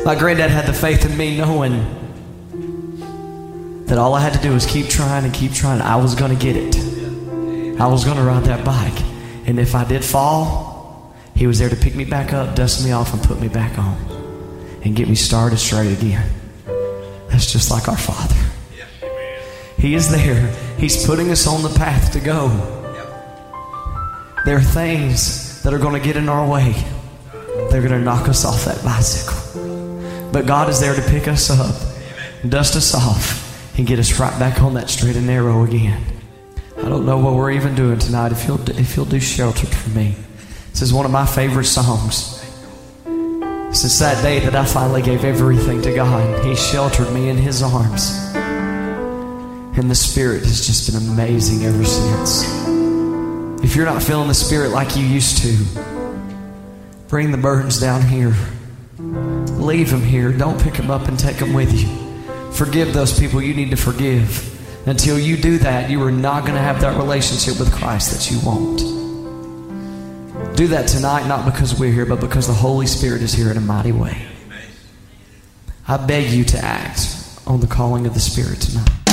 My granddad had the faith in me, knowing that all I had to do was keep trying and keep trying. I was going to get it. I was going to ride that bike. And if I did fall, he was there to pick me back up, dust me off, and put me back on and get me started straight again. That's just like our Father. He is there. He's putting us on the path to go. There are things that are going to get in our way. They're going to knock us off that bicycle. But God is there to pick us up, dust us off, and get us right back on that straight and narrow again. I don't know what we're even doing tonight. If you'll do Sheltered for me. This is one of my favorite songs. Since that day that I finally gave everything to God, He sheltered me in His arms. And the Spirit has just been amazing ever since. If you're not feeling the Spirit like you used to, bring the burdens down here. Leave them here. Don't pick them up and take them with you. Forgive those people you need to forgive. Until you do that, you are not going to have that relationship with Christ that you want. Do that tonight, not because we're here, but because the Holy Spirit is here in a mighty way. I beg you to act on the calling of the Spirit tonight.